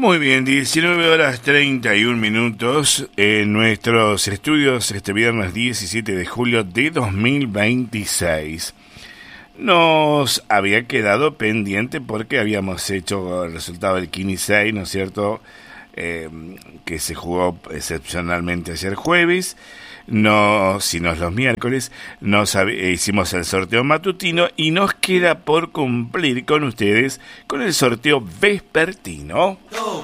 Muy bien, 19 horas 31 minutos en nuestros estudios este viernes 17 de julio de 2026. Nos había quedado pendiente porque habíamos hecho el resultado del Kini 6, ¿no es cierto? Que se jugó excepcionalmente ayer jueves. No, sino los miércoles hicimos el sorteo matutino y nos queda por cumplir con ustedes con el sorteo vespertino. 2,